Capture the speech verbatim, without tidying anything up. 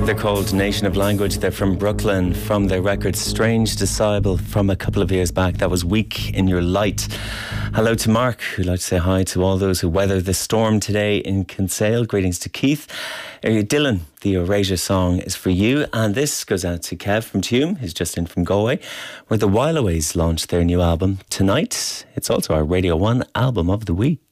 They're called Nation of Language. They're from Brooklyn, from their record Strange Disciple from a couple of years back. That was Week in Your Light. Hello to Mark, who'd like to say hi to all those who weather the storm today in Kinsale. Greetings to Keith. Uh, Dylan, the Erasure song is for you. And this goes out to Kev from Tuam, who's just in from Galway, where the Whileaways launched their new album tonight. It's also our Radio one Album of the Week.